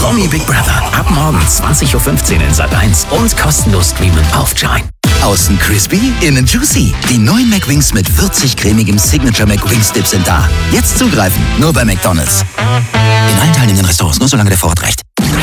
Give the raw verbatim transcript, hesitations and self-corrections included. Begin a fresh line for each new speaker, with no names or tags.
Promi Big Brother. Ab morgen zwanzig Uhr fünfzehn in Sat eins und kostenlos streamen auf Join. Außen crispy, innen juicy. Die neuen McWings mit würzig-cremigem Signature McWings Dip sind da. Jetzt zugreifen, nur bei McDonald's. In allen teilnehmenden Restaurants, nur solange der Vorrat reicht.